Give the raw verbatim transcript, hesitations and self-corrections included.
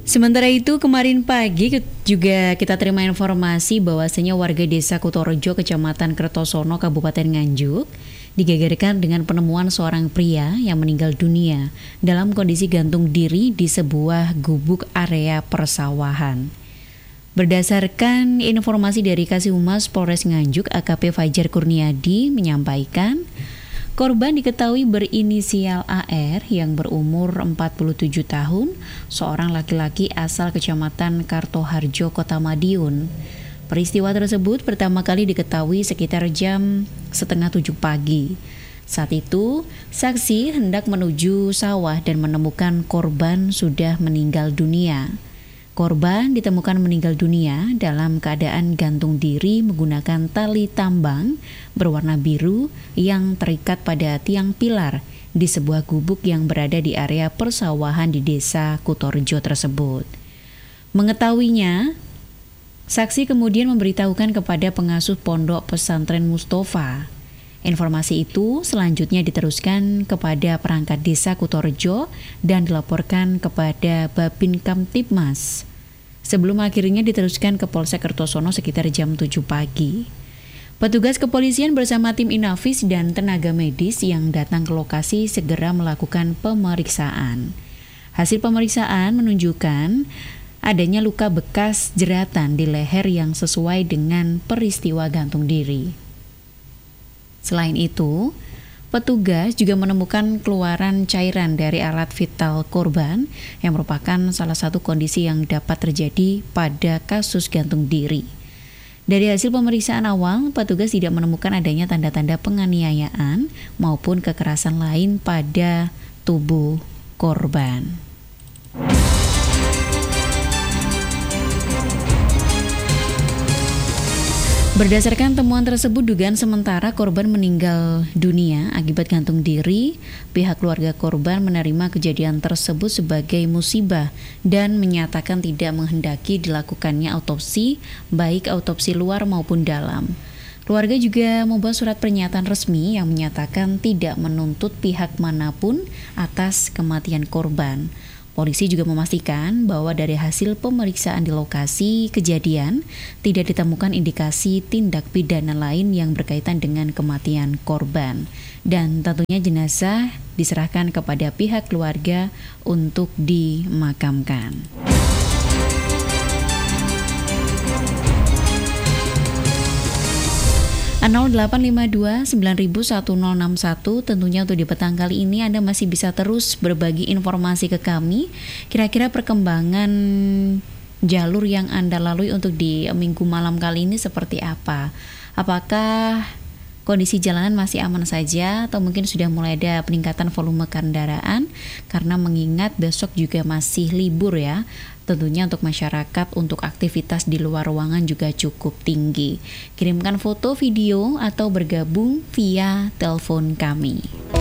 Sementara itu, kemarin pagi juga kita terima informasi bahwasanya warga desa Kutorejo, Kecamatan Kertosono, Kabupaten Nganjuk, digegerkan dengan penemuan seorang pria yang meninggal dunia dalam kondisi gantung diri di sebuah gubuk area persawahan. Berdasarkan informasi dari Kasihumas Polres Nganjuk, A K P Fajar Kurniadi menyampaikan, korban diketahui berinisial A R yang berumur empat puluh tujuh tahun, seorang laki-laki asal Kecamatan Kartoharjo, Kota Madiun. Peristiwa tersebut pertama kali diketahui sekitar jam setengah tujuh pagi. Saat itu, saksi hendak menuju sawah dan menemukan korban sudah meninggal dunia. Korban ditemukan meninggal dunia dalam keadaan gantung diri menggunakan tali tambang berwarna biru yang terikat pada tiang pilar di sebuah gubuk yang berada di area persawahan di desa Kutorejo tersebut. Mengetahuinya, saksi kemudian memberitahukan kepada pengasuh Pondok Pesantren Mustafa. Informasi itu selanjutnya diteruskan kepada perangkat desa Kutorejo dan dilaporkan kepada Babin Kamtibmas. Sebelum akhirnya diteruskan ke Polsek Kertosono sekitar jam tujuh pagi. Petugas kepolisian bersama tim Inafis dan tenaga medis yang datang ke lokasi segera melakukan pemeriksaan. Hasil pemeriksaan menunjukkan adanya luka bekas jeratan di leher yang sesuai dengan peristiwa gantung diri. Selain itu, petugas juga menemukan keluaran cairan dari alat vital korban yang merupakan salah satu kondisi yang dapat terjadi pada kasus gantung diri. Dari hasil pemeriksaan awal, petugas tidak menemukan adanya tanda-tanda penganiayaan maupun kekerasan lain pada tubuh korban. Berdasarkan temuan tersebut, dugaan sementara korban meninggal dunia akibat gantung diri. Pihak keluarga korban menerima kejadian tersebut sebagai musibah dan menyatakan tidak menghendaki dilakukannya autopsi, baik autopsi luar maupun dalam. Keluarga juga membuat surat pernyataan resmi yang menyatakan tidak menuntut pihak manapun atas kematian korban. Polisi juga memastikan bahwa dari hasil pemeriksaan di lokasi kejadian tidak ditemukan indikasi tindak pidana lain yang berkaitan dengan kematian korban. Dan tentunya jenazah diserahkan kepada pihak keluarga untuk dimakamkan. nol delapan lima dua sembilan satu nol enam satu. Tentunya untuk di petang kali ini Anda masih bisa terus berbagi informasi ke kami. Kira-kira perkembangan jalur yang Anda lalui untuk di minggu malam kali ini seperti apa? Apakah kondisi jalanan masih aman saja atau mungkin sudah mulai ada peningkatan volume kendaraan? Karena mengingat besok juga masih libur ya. Tentunya untuk masyarakat, untuk aktivitas di luar ruangan juga cukup tinggi. Kirimkan foto, video, atau bergabung via telepon kami.